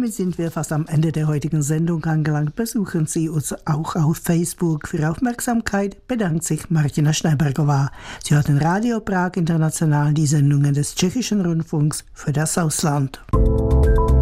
damit sind wir fast am Ende der heutigen Sendung angelangt. Besuchen Sie uns auch auf Facebook. Für Aufmerksamkeit bedankt sich Martina Schneibergová. Sie hörten Radio Prag International, die Sendungen des Tschechischen Rundfunks für das Ausland.